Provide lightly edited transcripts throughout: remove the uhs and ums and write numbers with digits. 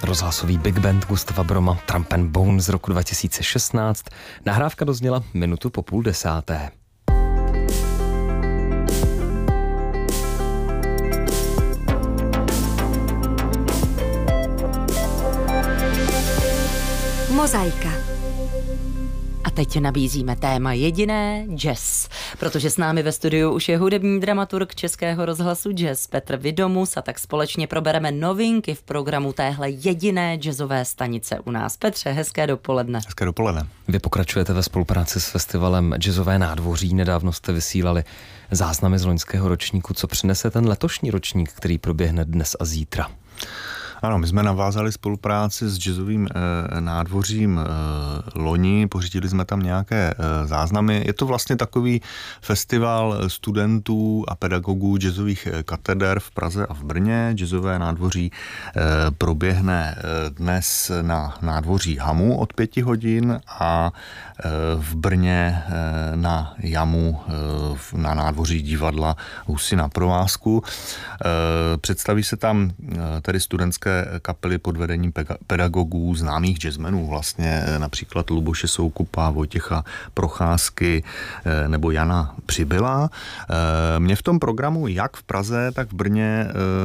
rozhlasový big band Gustava Broma Trump and Bone z roku 2016. Nahrávka dozněla 9:45. Mozaika. A teď nabízíme téma jediné jazz, protože s námi ve studiu už je hudební dramaturg Českého rozhlasu Jazz Petr Vidomus a tak společně probereme novinky v programu téhle jediné jazzové stanice u nás. Petře, hezké dopoledne. Hezké dopoledne. Vy pokračujete ve spolupráci s festivalem Jazzové nádvoří. Nedávno jste vysílali záznamy z loňského ročníku. Co přinese ten letošní ročník, který proběhne dnes a zítra? Ano, my jsme navázali spolupráci s jazzovým nádvořím loni, pořídili jsme tam nějaké záznamy. Je to vlastně takový festival studentů a pedagogů jazzových kateder v Praze a v Brně. Jazzové nádvoří proběhne dnes na nádvoří Hamu od 5 hodin a v Brně na Jamu na nádvoří divadla Husy na provázku. Představí se tam tedy studentské kapely pod vedením pedagogů, známých jazzmenů, vlastně například Luboše Soukupa, Vojtěcha Procházky nebo Jana Přibyla. Mě v tom programu jak v Praze, tak v Brně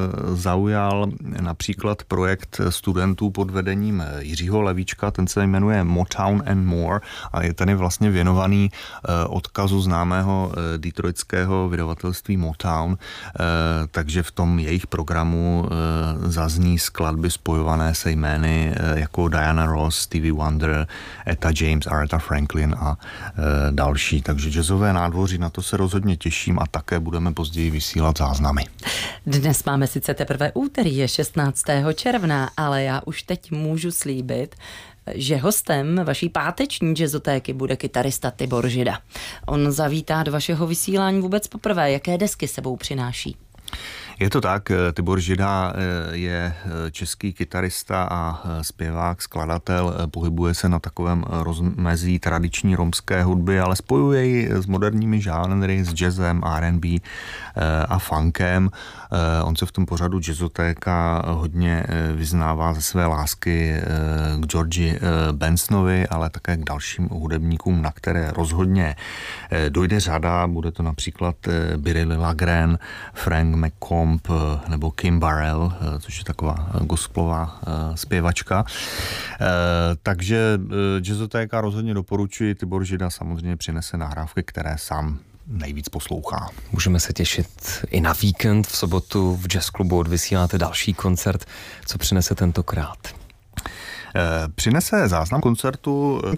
zaujal například projekt studentů pod vedením Jiřího Levíčka, ten se jmenuje Motown and More a je tady vlastně věnovaný odkazu známého detroitského vydavatelství Motown, takže v tom jejich programu zazní skladby spojované se jmény jako Diana Ross, Stevie Wonder, Etta James, Aretha Franklin a další. Takže jazzové nádvoří, na to se rozhodně těším a také budeme později vysílat záznamy. Dnes máme sice teprve úterý, je 16. června, ale já už teď můžu slíbit, že hostem vaší páteční jazzotéky bude kytarista Tibor Žida. On zavítá do vašeho vysílání vůbec poprvé. Jaké desky sebou přináší? Je to tak, Tibor Žida je český kytarista a zpěvák, skladatel, pohybuje se na takovém rozmezí tradiční romské hudby, ale spojuje ji s moderními žánry, s jazzem, R&B a funkem. On se v tom pořadu Jazzotéka hodně vyznává ze své lásky k Georgi Bensonovi, ale také k dalším hudebníkům, na které rozhodně dojde řada. Bude to například Billy Lagren, Frank McComb nebo Kim Burrell, což je taková gospelová zpěvačka. Takže Jazzotéka rozhodně doporučuji. Tibor Žida samozřejmě přinese nahrávky, které sám nejvíc poslouchá. Můžeme se těšit i na víkend. V sobotu v Jazz Klubu odvysíláte další koncert. Co přinese tentokrát? Přinese záznam koncertu,